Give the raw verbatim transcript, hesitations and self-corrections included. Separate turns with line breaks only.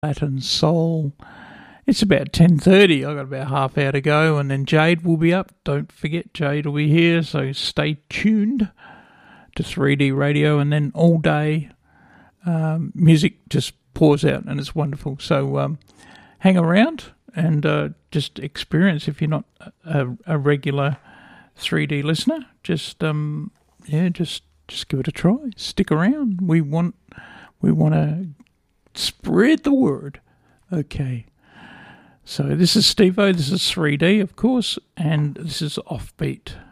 Latin Soul. It's about ten thirty. I've got about half hour to go, and then Jade will be up. Don't forget, Jade will be here, so stay tuned to three D radio, and then all day um, music just pours out, and it's wonderful. So um, hang around and uh, just experience. If you're not a, a regular three D listener, just um, yeah, just just give it a try. Stick around. We want we want to spread the word. Okay. So this is Steve-O, this is three D, of course, and this is Offbeat.